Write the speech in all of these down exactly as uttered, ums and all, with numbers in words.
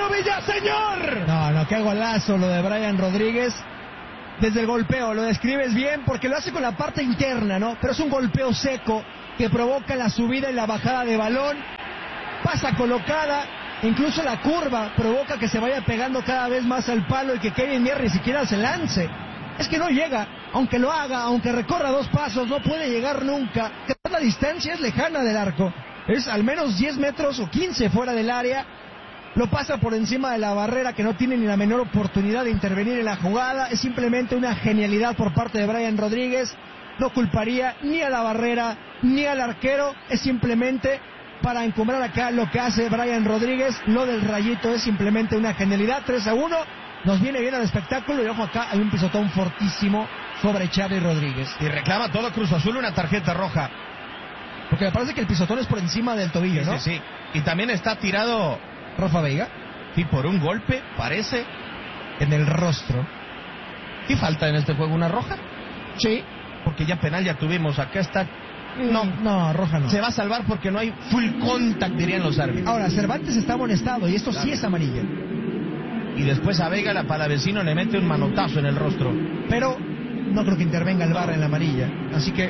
Bruno Villaseñor. No, no, qué golazo lo de Brian Rodríguez. Desde el golpeo, lo describes bien porque lo hace con la parte interna, ¿no? Pero es un golpeo seco que provoca la subida y la bajada de balón. Pasa colocada, incluso la curva provoca que se vaya pegando cada vez más al palo y que Kevin Mier ni siquiera se lance. Es que no llega, aunque lo haga, aunque recorra dos pasos, no puede llegar nunca. La distancia es lejana del arco, es al menos diez metros o quince fuera del área. Lo pasa por encima de la barrera, que no tiene ni la menor oportunidad de intervenir en la jugada. Es simplemente una genialidad por parte de Brian Rodríguez. No culparía ni a la barrera ni al arquero, es simplemente para encumbrar acá lo que hace Brian Rodríguez. Lo del rayito es simplemente una genialidad. Tres a uno, nos viene bien al espectáculo. Y ojo, acá hay un pisotón fortísimo sobre Charly Rodríguez. Y reclama todo Cruz Azul una tarjeta roja, porque me parece que el pisotón es por encima del tobillo, sí, ¿no? Sí, sí, y también está tirado Rafa Veiga. Sí, por un golpe, parece, en el rostro. ¿Y falta en este juego una roja? Sí. Porque ya penal ya tuvimos, acá está... No, no, roja no. Se va a salvar porque no hay full contact, dirían los árbitros. Ahora, Cervantes está amonestado y esto claro. Sí es amarilla. Y después a Veiga, la palavecino, le mete un manotazo en el rostro. Pero no creo que intervenga el V A R en la amarilla. Así que...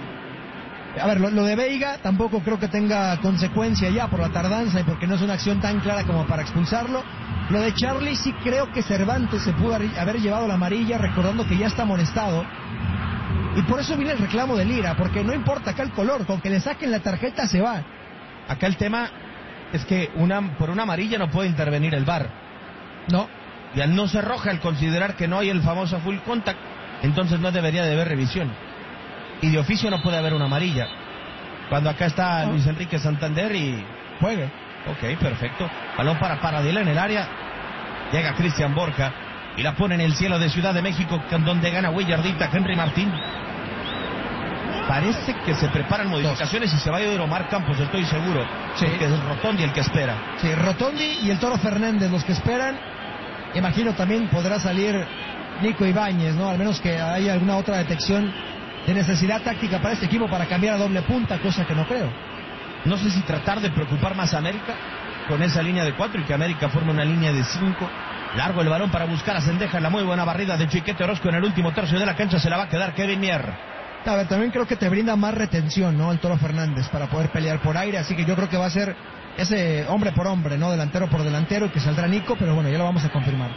A ver, lo, lo de Veiga tampoco creo que tenga consecuencia ya por la tardanza y porque no es una acción tan clara como para expulsarlo. Lo de Charly sí creo que Cervantes se pudo haber llevado la amarilla, recordando que ya está amonestado. Y por eso viene el reclamo de Lira, porque no importa acá el color, con que le saquen la tarjeta se va. Acá el tema es que una, por una amarilla no puede intervenir el V A R. No. Y al no ser roja, al considerar que no hay el famoso full contact, entonces no debería de haber revisión. Y de oficio no puede haber una amarilla. Cuando acá está no. Luis Enrique Santander y... juegue. Ok, perfecto. Balón para Paradela en el área. Llega Cristian Borja y la pone en el cielo de Ciudad de México, donde gana Willardita Henry Martín. Parece que se preparan modificaciones Dos. Y se va a ir Omar Campos, estoy seguro. Sí. Porque es Rotondi el que espera. Sí, Rotondi y el Toro Fernández los que esperan. Imagino también podrá salir Nico Ibáñez, ¿no? Al menos que haya alguna otra detección de necesidad táctica para este equipo para cambiar a doble punta, cosa que no creo. No sé si tratar de preocupar más a América con esa línea de cuatro y que América forme una línea de cinco. Largo el balón para buscar a Cendeja en la muy buena barrida de Chiquete Orozco en el último tercio de la cancha. Se la va a quedar Kevin Mier. A ver, también creo que te brinda más retención, ¿no? El Toro Fernández para poder pelear por aire, así que yo creo que va a ser ese hombre por hombre, ¿no? Delantero por delantero y que saldrá Nico, pero bueno, ya lo vamos a confirmar.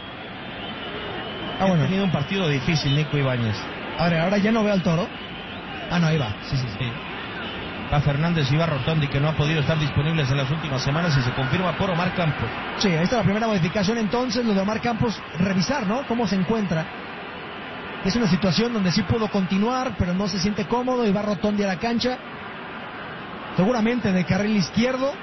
Ah, bueno. Ha tenido un partido difícil Nico Ibáñez. Ahora, ahora ya no veo al Toro. Ah, no, ahí va. Sí, sí, sí. Va Fernández y va Rotondi, que no ha podido estar disponibles en las últimas semanas, y se confirma por Omar Campos. Sí, ahí está la primera modificación entonces, lo de Omar Campos, revisar, ¿no? Cómo se encuentra. Es una situación donde sí pudo continuar, pero no se siente cómodo y va Rotondi a la cancha. Seguramente de carril izquierdo.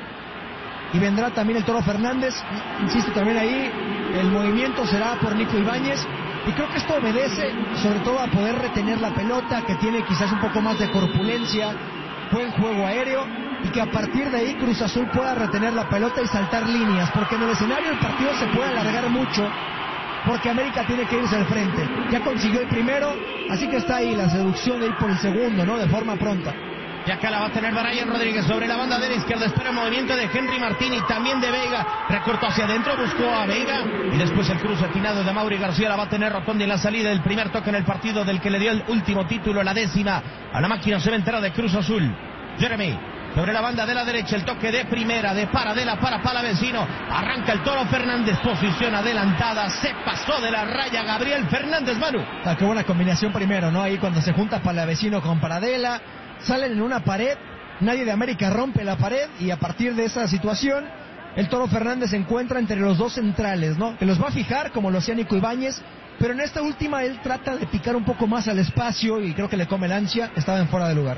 Y vendrá también el Toro Fernández. Insisto también ahí, el movimiento será por Nico Ibáñez. Y creo que esto obedece sobre todo a poder retener la pelota, que tiene quizás un poco más de corpulencia, buen juego aéreo, y que a partir de ahí Cruz Azul pueda retener la pelota y saltar líneas, porque en el escenario el partido se puede alargar mucho, porque América tiene que irse al frente. Ya consiguió el primero, así que está ahí la seducción de ir por el segundo, ¿no? De forma pronta. Y acá la va a tener Brian Rodríguez sobre la banda de la izquierda. Espera el movimiento de Henry Martín y también de Veiga. Recortó hacia adentro, buscó a Veiga. Y después el cruce atinado de Mauri García. La va a tener Rotondi en la salida del primer toque en el partido del que le dio el último título, la décima, a la máquina cementera de Cruz Azul. Jeremy. Sobre la banda de la derecha, el toque de primera de Paradela para Palavecino. Arranca el Toro Fernández, posición adelantada. Se pasó de la raya Gabriel Fernández, Manu. Ah, qué buena combinación primero, ¿no? Ahí cuando se junta Palavecino con Paradela. Salen en una pared, nadie de América rompe la pared y a partir de esa situación el Toro Fernández se encuentra entre los dos centrales, ¿no? Que los va a fijar como lo hacía Nico Ibáñez, pero en esta última él trata de picar un poco más al espacio y creo que le come el ansia, estaba en fuera de lugar.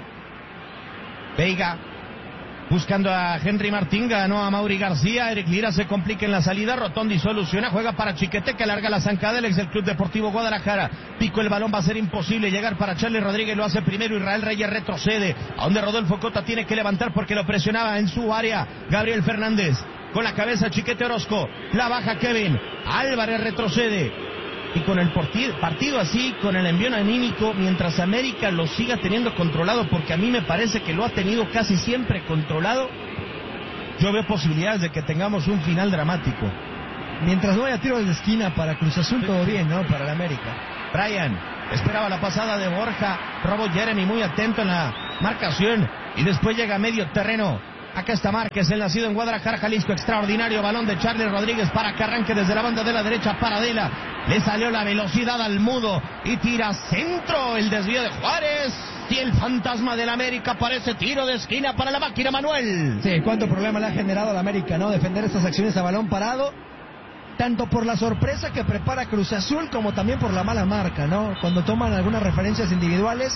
Veiga buscando a Henry Martín, ganó a Mauri García. Eric Lira se complica en la salida. Rotondi soluciona, juega para Chiquete, que larga la zancada el ex del Club Deportivo Guadalajara. Pico el balón, va a ser imposible llegar para Charly Rodríguez, lo hace primero. Israel Reyes retrocede, a donde Rodolfo Cota tiene que levantar porque lo presionaba en su área Gabriel Fernández. Con la cabeza Chiquete Orozco, la baja Kevin. Álvarez retrocede. Y con el partido así, con el envío anímico, mientras América lo siga teniendo controlado, porque a mí me parece que lo ha tenido casi siempre controlado, yo veo posibilidades de que tengamos un final dramático. Mientras no haya tiros de esquina para Cruz Azul, todo bien, ¿no? Para el América. Brian esperaba la pasada de Borja, robó Jeremy muy atento en la marcación y después llega a medio terreno. Acá está Márquez, el nacido en Guadalajara, Jalisco, extraordinario balón de Charlie Rodríguez para que arranque desde la banda de la derecha para Adela. Le salió la velocidad al mudo y tira centro, el desvío de Juárez. Y el fantasma del América parece tiro de esquina para la máquina, Manuel. Sí, cuánto problema le ha generado al América, ¿no? Defender estas acciones a balón parado, tanto por la sorpresa que prepara Cruz Azul como también por la mala marca, ¿no? Cuando toman algunas referencias individuales.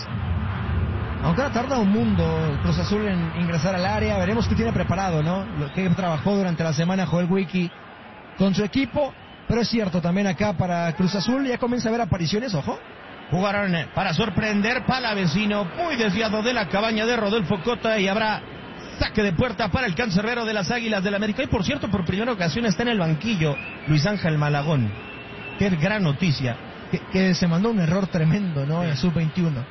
Aunque ahora tarda un mundo Cruz Azul en ingresar al área, veremos qué tiene preparado, ¿no? Lo que trabajó durante la semana Joel Wiki con su equipo, pero es cierto, también acá para Cruz Azul ya comienza a haber apariciones, ojo. Jugaron para sorprender Palavecino, muy desviado de la cabaña de Rodolfo Cota y habrá saque de puerta para el cancerbero de las Águilas del América. Y por cierto, por primera ocasión está en el banquillo Luis Ángel Malagón. Qué gran noticia. Que, que se mandó un error tremendo, ¿no? En sub veintiuno.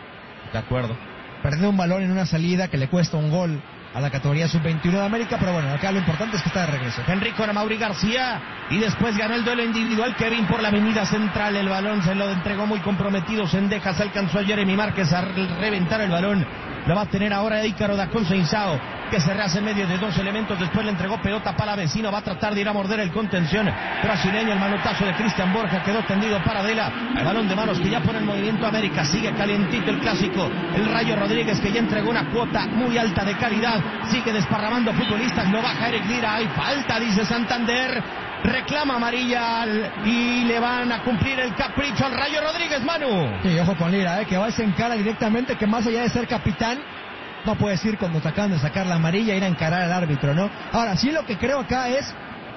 De acuerdo. Perdió un balón en una salida que le cuesta un gol a la categoría sub veintiuno de América, pero bueno, acá lo importante es que está de regreso. Enrico Mauri García y después ganó el duelo individual Kevin por la avenida central. El balón se lo entregó muy comprometido Cendejas, alcanzó a Jeremy Márquez a reventar el balón. Lo va a tener ahora Ícaro da Conceição, que se rehace en medio de dos elementos. Después le entregó pelota para Vecino, va a tratar de ir a morder el contención brasileño. El manotazo de Cristian Borja quedó tendido para Adela. El balón de manos que ya pone en movimiento América. Sigue calientito el clásico. El Rayo Rodríguez, que ya entregó una cuota muy alta de calidad, sigue desparramando futbolistas. Lo baja Eric Lira. Hay falta, dice Santander. Reclama amarilla y le van a cumplir el capricho al Rayo Rodríguez, Manu. Sí, ojo con Lira, eh, que va a encara directamente, que más allá de ser capitán, no puedes ir cuando te acaban de sacar la amarilla e ir a encarar al árbitro, ¿no? Ahora, sí, lo que creo acá es,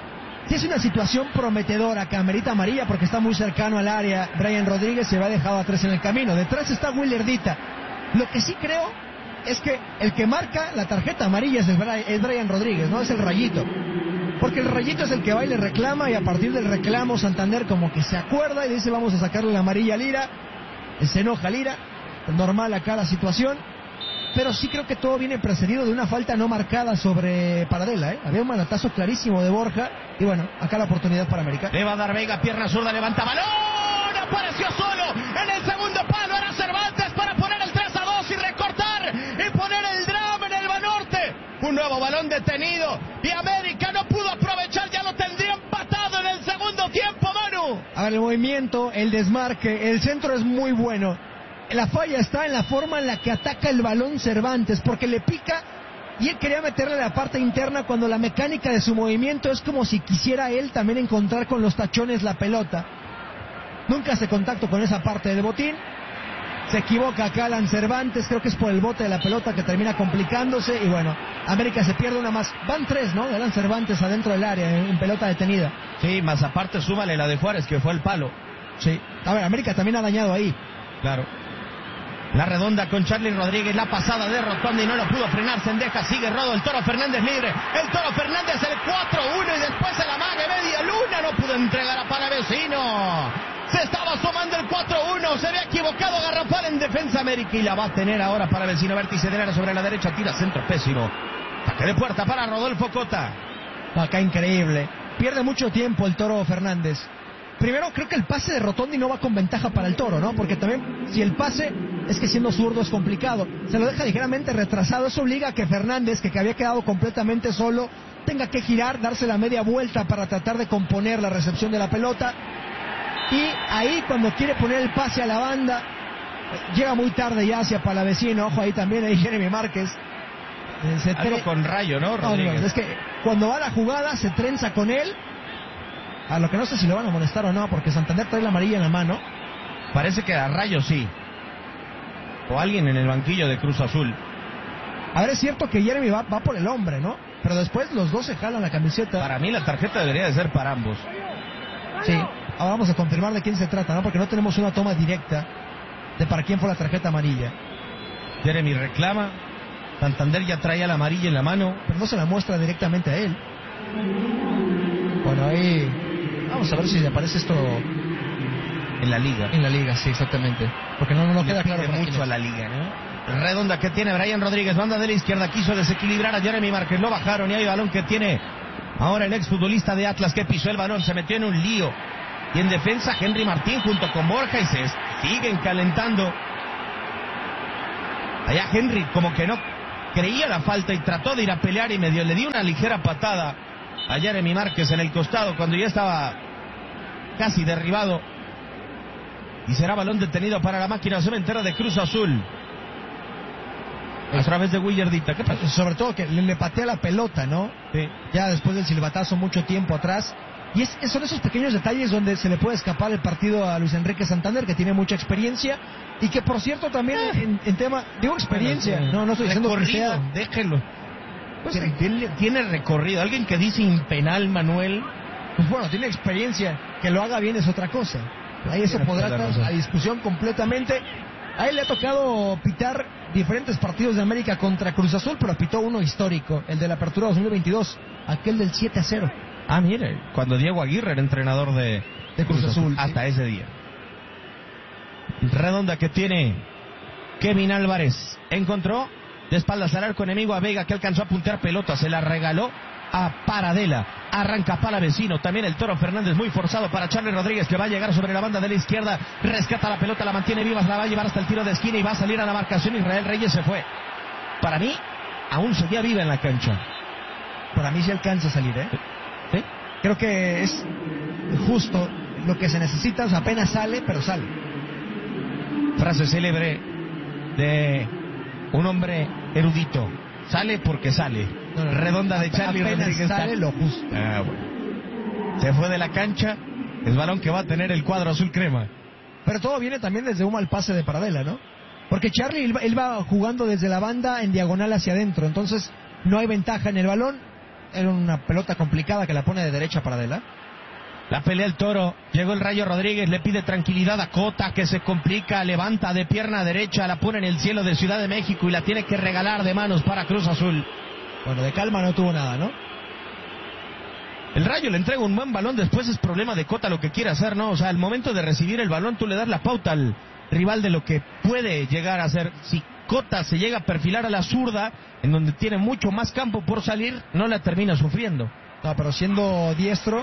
si es una situación prometedora que amerita amarilla porque está muy cercano al área, Brian Rodríguez se va dejado a tres en el camino. Detrás está Willer Dita. Lo que sí creo es que el que marca la tarjeta amarilla es, el Brian, es Brian Rodríguez, ¿no? Es el Rayito. Porque el Rayito es el que va y le reclama, y a partir del reclamo Santander como que se acuerda y dice vamos a sacarle la amarilla a Lira. Se enoja Lira, normal acá la situación, pero sí creo que todo viene precedido de una falta no marcada sobre Paradela, ¿eh? Había un manotazo clarísimo de Borja y bueno, acá la oportunidad para América. Le va a dar Vega, pierna zurda, levanta balón, apareció solo en el segundo palo, era Cervantes para poner el tres a dos y recortar y poner el drama en el Banorte. Un nuevo balón detenido y América no pudo aprovechar, ya lo tendría empatado en el segundo tiempo, Manu. A ver, el movimiento, el desmarque, el centro es muy bueno. La falla está en la forma en la que ataca el balón Cervantes, porque le pica y él quería meterle la parte interna cuando la mecánica de su movimiento es como si quisiera él también encontrar con los tachones la pelota. Nunca hace contacto con esa parte del botín. Se equivoca acá Alan Cervantes, creo que es por el bote de la pelota que termina complicándose y bueno, América se pierde una más. Van tres, ¿no? De Alan Cervantes adentro del área, en, en pelota detenida. Sí, más aparte súmale la de Juárez, que fue el palo. Sí. A ver, América también ha dañado ahí. Claro. La redonda con Charlie Rodríguez, la pasada de Rotondi, no lo pudo frenar Cendejas, sigue Rodo, el Toro Fernández libre, el Toro Fernández el cuatro uno y después el amague media luna, no pudo entregar a Palavecino. Se estaba sumando el cuatro uno, se había equivocado Garrafal en defensa América y la va a tener ahora Palavecino, vértice de área sobre la derecha, tira centro pésimo. Saque de puerta para Rodolfo Cota. Acá increíble, pierde mucho tiempo el Toro Fernández. Primero, creo que el pase de Rotondi no va con ventaja para el Toro, ¿no? Porque también, si el pase es que siendo zurdo es complicado. Se lo deja ligeramente retrasado. Eso obliga a que Fernández, que, que había quedado completamente solo, tenga que girar, darse la media vuelta para tratar de componer la recepción de la pelota. Y ahí, cuando quiere poner el pase a la banda, llega muy tarde ya hacia Palavecino. Ojo ahí también, ahí Jeremy Márquez. Eh, se Algo tre... con Rayo, ¿no, Rodríguez? No, no, es que cuando va la jugada, se trenza con él. A lo que no sé si lo van a molestar o no, porque Santander trae la amarilla en la mano. Parece que a Rayo sí. O alguien en el banquillo de Cruz Azul. A ver, es cierto que Jeremy va, va por el hombre, ¿no? Pero después los dos se jalan la camiseta. Para mí la tarjeta debería de ser para ambos. Sí, ahora vamos a confirmar de quién se trata, ¿no? Porque no tenemos una toma directa de para quién fue la tarjeta amarilla. Jeremy reclama. Santander ya traía la amarilla en la mano. Pero no se la muestra directamente a él. Bueno, ahí... Vamos a ver si le aparece esto en la liga. En la liga, sí, exactamente. Porque no, no, no queda claro mucho a la liga, ¿no? Redonda que tiene Brian Rodríguez, banda de la izquierda, quiso desequilibrar a Jeremy Márquez, lo bajaron y hay balón que tiene Ahora el exfutbolista de Atlas que pisó el balón, se metió en un lío. Y en defensa Henry Martín junto con Borja y se siguen calentando. Allá Henry como que no creía la falta y trató de ir a pelear y medio le dio una ligera patada a Jeremy Márquez en el costado cuando ya estaba casi derribado. Y será balón detenido para la máquina cementera de Cruz Azul. A través de Willardita. ¿Qué pasó? Sobre todo que le, le patea la pelota, ¿no? Sí. Ya después del silbatazo mucho tiempo atrás. Y es, son esos pequeños detalles donde se le puede escapar el partido a Luis Enrique Santander, que tiene mucha experiencia. Y que por cierto también ah. en, en tema, digo experiencia, bueno, sí. no, no estoy diciendo que sea... Déjelo. Pues tiene, tiene, tiene recorrido. Alguien que dice impenal, Manuel. Pues bueno, tiene experiencia. Que lo haga bien es otra cosa. Ahí eso podrá estar a discusión completamente. A él le ha tocado pitar diferentes partidos de América contra Cruz Azul, pero pitó uno histórico, el de la Apertura dos mil veintidós, aquel del siete a cero. Ah, mire, cuando Diego Aguirre era entrenador de, de Cruz, Cruz Azul. Hasta sí. ese día. Redonda que tiene Kevin Álvarez. Encontró de espaldas al arco enemigo a Vega, que alcanzó a puntear pelota, se la regaló a Paradela, arranca Palavecino, también el Toro Fernández muy forzado para Charlie Rodríguez, que va a llegar sobre la banda de la izquierda, rescata la pelota, la mantiene viva, la va a llevar hasta el tiro de esquina y va a salir a la marcación. Israel Reyes se fue. Para mí, aún seguía viva en la cancha. Para mí sí alcanza a salir, ¿eh? ¿Sí? Creo que es justo lo que se necesita, o sea, apenas sale, pero sale. Frase célebre de un hombre erudito: sale porque sale. No, no, Redonda de Charlie Rodríguez. Sale lo justo. Ah, bueno. Se fue de la cancha. Es balón que va a tener el cuadro azul crema. Pero todo viene también desde un mal pase de Paradela, ¿no? Porque Charlie, él va, él va jugando desde la banda en diagonal hacia adentro. Entonces no hay ventaja en el balón. Era una pelota complicada que la pone de derecha Paradela. La pelea el Toro. Llegó el Rayo Rodríguez, le pide tranquilidad a Cota, que se complica, levanta de pierna derecha, la pone en el cielo de Ciudad de México y la tiene que regalar de manos para Cruz Azul. Bueno, de calma no tuvo nada, ¿no? El Rayo le entrega un buen balón, después es problema de Cota lo que quiere hacer, ¿no? O sea, al momento de recibir el balón tú le das la pauta al rival de lo que puede llegar a hacer. Si Cota se llega a perfilar a la zurda, en donde tiene mucho más campo por salir, no la termina sufriendo. No, pero siendo diestro...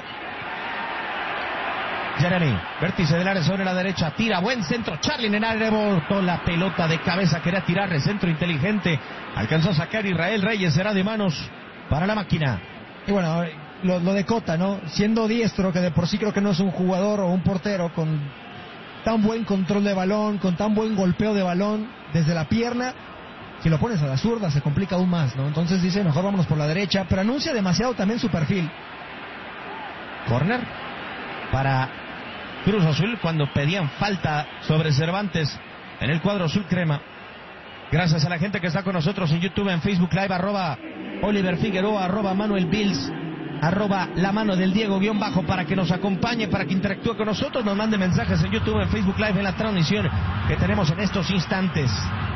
Jeremy, vértice del área sobre la derecha, tira, buen centro, Charlie en el área, rebotó la pelota de cabeza, quería tirarle, centro inteligente, alcanzó a sacar Israel Reyes, será de manos para la máquina. Y bueno, lo, lo de Cota, ¿no? Siendo diestro, que de por sí creo que no es un jugador o un portero con tan buen control de balón, con tan buen golpeo de balón desde la pierna, si lo pones a la zurda se complica aún más, ¿no? Entonces dice, mejor vámonos por la derecha, pero anuncia demasiado también su perfil. Corner para Cruz Azul cuando pedían falta sobre Cervantes en el cuadro azul crema. Gracias a la gente que está con nosotros en YouTube, en Facebook Live, arroba Oliver Figueroa, arroba Manuel Bills, arroba la mano del Diego guión bajo, para que nos acompañe, para que interactúe con nosotros, nos mande mensajes en YouTube, en Facebook Live, en la transmisión que tenemos en estos instantes.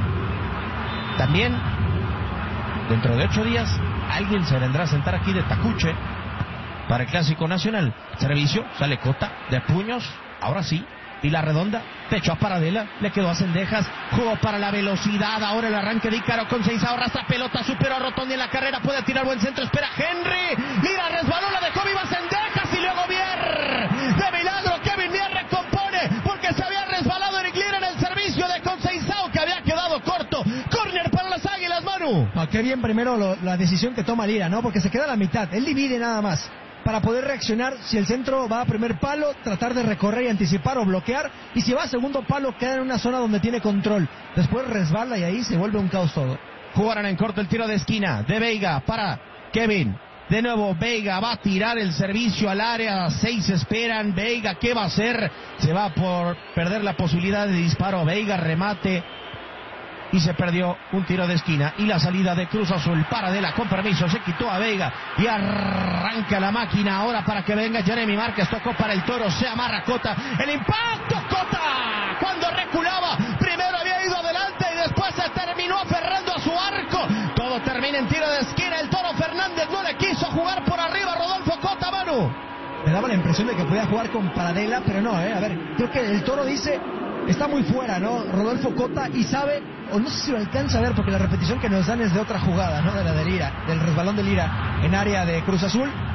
También, dentro de ocho días, alguien se vendrá a sentar aquí de tacuche para el Clásico Nacional. Servicio, sale Cota, de puños, ahora sí, y la redonda, pecho a Paradela, le quedó a Cendejas, jugó para la velocidad, ahora el arranque de Ícaro con Seizao, arrastra pelota, superó a Rotondi en la carrera, puede tirar buen centro, espera Henry, mira, resbaló, la dejó viva Cendejas, y luego Mier, de milagro, Kevin Mier recompone, porque se había resbalado Eric Lira en el servicio de Conceição, que había quedado corto, córner para las Águilas, Manu. No, qué bien primero lo, la decisión que toma Lira, ¿no? Porque se queda a la mitad, él divide nada más, para poder reaccionar. Si el centro va a primer palo, tratar de recorrer y anticipar o bloquear, y si va a segundo palo, queda en una zona donde tiene control, después resbala y ahí se vuelve un caos todo. Jugarán en corto el tiro de esquina de Veiga para Kevin, de nuevo Veiga va a tirar el servicio al área, seis esperan, Veiga, ¿qué va a hacer? Se va por perder la posibilidad de disparo, Veiga, remate, y se perdió un tiro de esquina, y la salida de Cruz Azul. Paradela con permiso, se quitó a Veiga y arranca la máquina ahora para que venga Jeremy Márquez, tocó para el Toro, se amarra Cota, el impacto, Cota cuando reculaba, primero había ido adelante y después se terminó aferrando a su arco, todo termina en tiro de esquina, el Toro Fernández no le quiso jugar por arriba, Rodolfo Cota, Manu. Me daba la impresión de que podía jugar con Paradela, pero no, eh, a ver, creo que el Toro dice, está muy fuera, ¿no? Rodolfo Cota, y sabe, o no sé si lo alcanza a ver, porque la repetición que nos dan es de otra jugada, ¿no? De la de Lira, del resbalón de Lira en área de Cruz Azul.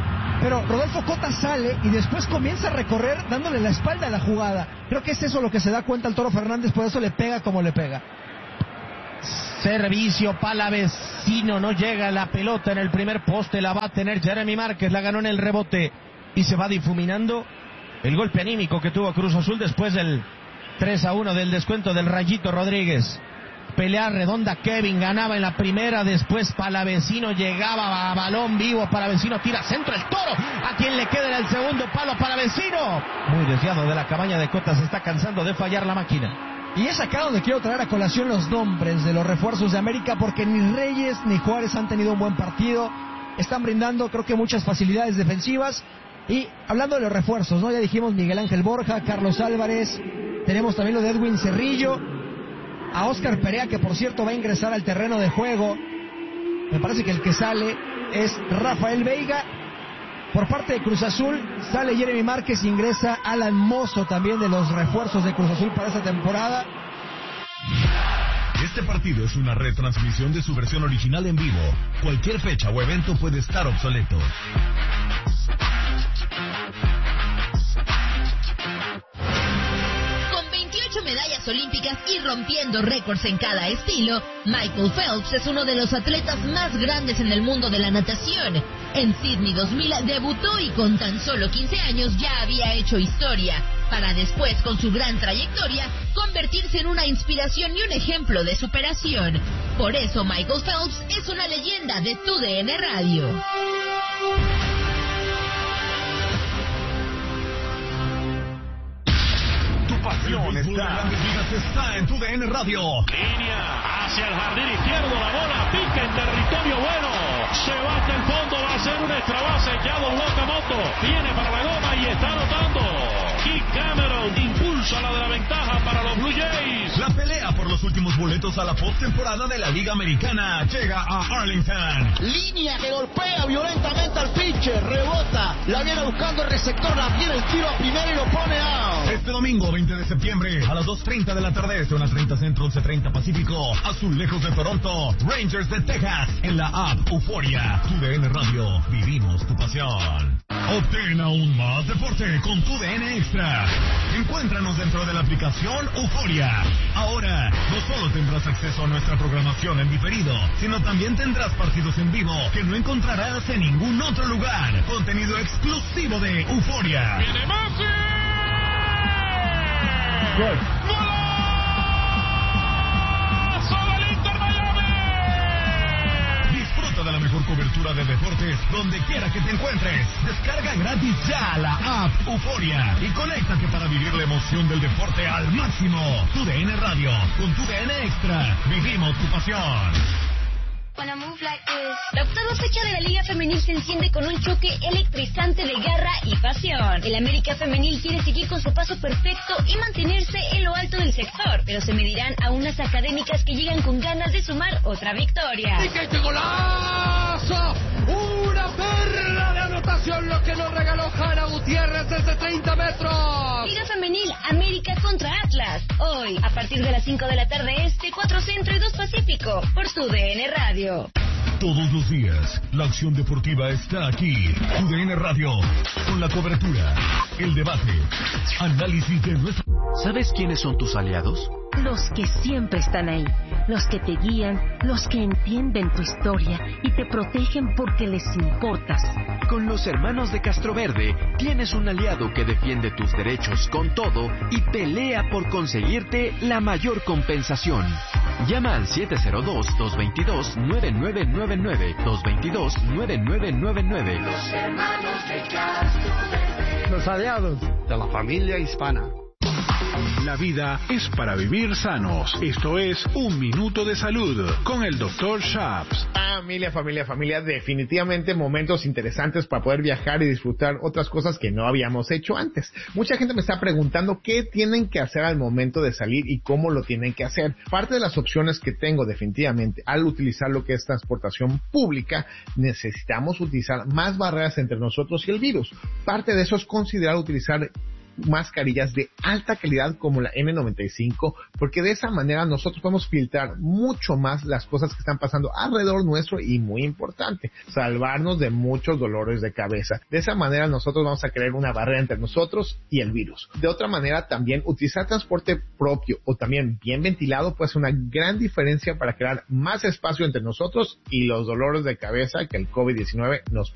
pero Rodolfo Cota sale y después comienza a recorrer dándole la espalda a la jugada. Creo que es eso lo que se da cuenta el Toro Fernández, por eso le pega como le pega. Servicio Palavecino, no llega la pelota en el primer poste, la va a tener Jeremy Márquez, la ganó en el rebote y se va difuminando el golpe anímico que tuvo Cruz Azul después del tres a uno del descuento del Rayito Rodríguez. Pelea redonda, Kevin ganaba en la primera, después Palavecino llegaba a balón vivo, Palavecino tira centro, el Toro, a quien le queda en el segundo palo, Palavecino, muy desviado de la cabaña de Cota, se está cansando de fallar la máquina. Y es acá donde quiero traer a colación los nombres de los refuerzos de América, porque ni Reyes ni Juárez han tenido un buen partido, están brindando creo que muchas facilidades defensivas. Y hablando de los refuerzos, ¿no? Ya dijimos Miguel Ángel Borja, Carlos Álvarez, tenemos también lo de Edwin Cerrillo, a Óscar Perea, que por cierto va a ingresar al terreno de juego. Me parece que el que sale es Rafael Veiga. Por parte de Cruz Azul sale Jeremy Márquez, ingresa Alan Mozo, también de los refuerzos de Cruz Azul para esta temporada. Este partido es una retransmisión de su versión original en vivo. Cualquier fecha o evento puede estar obsoleto. Medallas olímpicas y rompiendo récords en cada estilo, Michael Phelps es uno de los atletas más grandes en el mundo de la natación. En Sydney dos mil debutó y con tan solo quince años ya había hecho historia, para después, con su gran trayectoria, convertirse en una inspiración y un ejemplo de superación. Por eso Michael Phelps es una leyenda de Tu D N Radio. Pasión está, está en Tu D N Radio. Línea hacia el jardín izquierdo, la bola pica en territorio bueno. Se va hasta el fondo, va a ser un extra base. Ya Don Locamoto viene para la goma y está anotando. Keith Cameron impulsa la de la ventaja para los Blue Jays. La pelea por los últimos boletos a la postemporada de la Liga Americana llega a Arlington. Línea que golpea violentamente al pitcher, rebota, la viene buscando el receptor, la tiene el tiro a primera y lo pone out. Este domingo veinte de septiembre a las dos treinta de la tarde, una treinta Centro, once treinta Pacífico, Azulejos de Toronto, Rangers de Texas, en la app Euforia. Tu D N Radio, vivimos tu pasión. Obtén aún más deporte con Tu D N Extra. Encuéntranos dentro de la aplicación Euforia. Ahora, no solo tendrás acceso a nuestra programación en diferido, sino también tendrás partidos en vivo que no encontrarás en ningún otro lugar. Contenido exclusivo de Euforia. ¡Viene Messi! ¡Gol! ¡Golazo del Inter Miami! Disfruta de la mejor cobertura de deportes donde quiera que te encuentres. Descarga gratis ya la app Euforia y conéctate para vivir la emoción del deporte al máximo. Tu D N Radio, con Tu D N Extra, vivimos tu pasión. La octava fecha de la Liga Femenil se enciende con un choque electrizante de garra y pasión. El América Femenil quiere seguir con su paso perfecto y mantenerse en lo alto del sector, pero se medirán a unas académicas que llegan con ganas de sumar otra victoria. ¡Y que este golazo! ¡Una perla de anotación lo que nos regaló Hanna Gutiérrez desde treinta metros! Liga Femenil, América contra Atlas. Hoy, a partir de las cinco de la tarde este, cuatro Centro y dos Pacífico, por Tu D N Radio. Todos los días, la acción deportiva está aquí. Tu D N Radio, con la cobertura, el debate, análisis de nuestro... ¿Sabes quiénes son tus aliados? Los que siempre están ahí, los que te guían, los que entienden tu historia y te protegen porque les importas. Con los hermanos de Castroverde tienes un aliado que defiende tus derechos con todo y pelea por conseguirte la mayor compensación. Llama al siete cero dos, dos dos dos, nueve nueve nueve nueve, dos dos dos, nueve nueve nueve nueve. Los hermanos de Castroverde. Los aliados de la familia hispana. La vida es para vivir sanos. Esto es Un Minuto de Salud con el doctor Shaps. Familia, familia, familia, definitivamente momentos interesantes para poder viajar y disfrutar otras cosas que no habíamos hecho antes. Mucha gente me está preguntando qué tienen que hacer al momento de salir y cómo lo tienen que hacer. Parte de las opciones que tengo definitivamente al utilizar lo que es transportación pública, necesitamos utilizar más barreras entre nosotros y el virus. Parte de eso es considerar utilizar mascarillas de alta calidad como la N noventa y cinco, porque de esa manera nosotros podemos filtrar mucho más las cosas que están pasando alrededor nuestro y, muy importante, salvarnos de muchos dolores de cabeza. De esa manera nosotros vamos a crear una barrera entre nosotros y el virus. De otra manera, también utilizar transporte propio o también bien ventilado puede ser una gran diferencia para crear más espacio entre nosotros y los dolores de cabeza que el COVID diecinueve nos